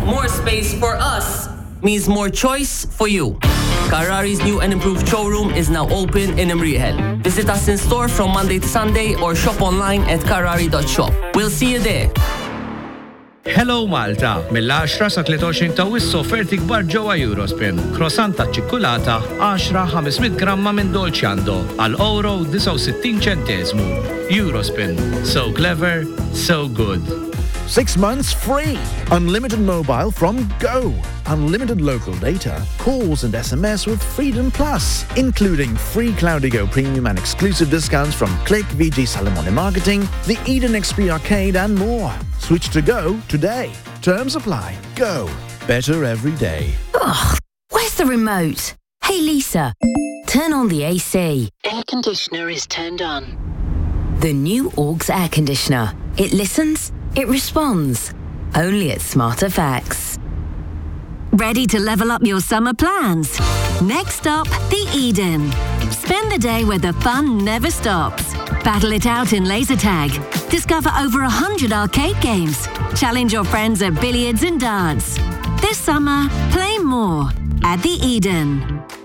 more space for us means more choice for you. Carrari's new and improved showroom is now open in Imrieħel. Visit us in store from Monday to Sunday or shop online at carrari.shop. We'll see you there. Hello Malta, mill-10 sa 23 ta' wissu offerti kbar ġewwa Eurospin. Croissant ta' ċikkulata 10 500 gramma minn Dolciando għal euro 69 ċentesmu. Eurospin. So clever, so good. 6 months free. Unlimited mobile from Go. Unlimited local data, calls and SMS with Freedom Plus, including free Cloudigo premium and exclusive discounts from Click, VG Salamone Marketing, the Eden XP Arcade and more. Switch to Go today. Terms apply. Go. Better every day. Ugh, where's the remote? Hey Lisa, turn on the AC. Air conditioner is turned on. The new Augs air conditioner. It listens, it responds. Only at Smarter Facts. Ready to level up your summer plans? Next up, the Eden. Spend the day where the fun never stops. Battle it out in laser tag. Discover over 100 arcade games. Challenge your friends at billiards and darts. This summer, play more at the Eden.